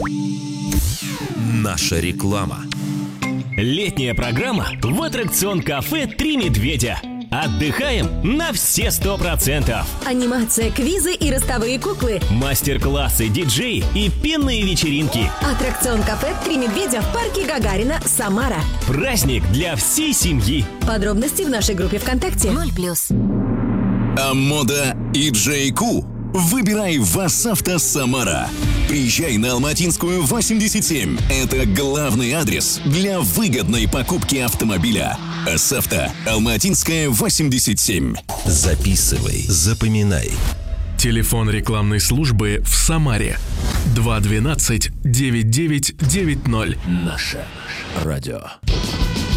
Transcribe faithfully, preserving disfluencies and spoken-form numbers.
Наша реклама. Летняя программа в аттракцион-кафе «Три медведя». Отдыхаем на все сто процентов. Анимация, квизы и ростовые куклы. Мастер-классы, диджеи и пенные вечеринки. Аттракцион-кафе «Три медведя» в парке Гагарина, Самара. Праздник для всей семьи. Подробности в нашей группе ВКонтакте. ноль плюс. Амода и Джей Ку. Выбирай ВАСАвто Самара. Приезжай на Алматинскую восемьдесят семь. Это главный адрес для выгодной покупки автомобиля. АСАвто, Алматинская восемьдесят семь. Записывай, запоминай. Телефон рекламной службы в Самаре. два двенадцать девять девять девять ноль. Наше радио.